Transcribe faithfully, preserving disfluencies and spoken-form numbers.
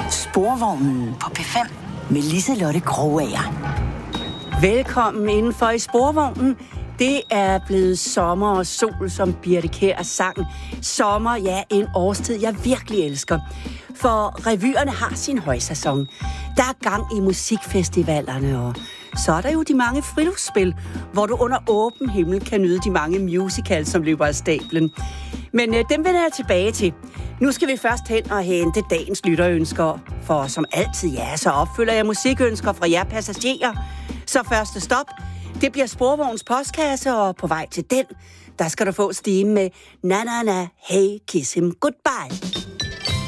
Sporvognen på P fem med Liselotte Krogager. Velkommen indenfor i Sporvognen. Det er blevet sommer og sol, som Birthe Kjær sang. Sommer, ja, en årstid, jeg virkelig elsker. For revyerne har sin højsæson. Der er gang i musikfestivalerne, og så er der jo de mange friluftsspil, hvor du under åben himmel kan nyde de mange musicals, som løber af stablen. Men øh, dem vender jeg tilbage til. Nu skal vi først hen og hente dagens lytterønsker, for som altid, ja, så opfylder jeg musikønsker fra jer passagerer. Så første stop, det bliver Sporvogns postkasse, og på vej til den, der skal du få stime med Na Na Na, Hey Kiss Him Goodbye.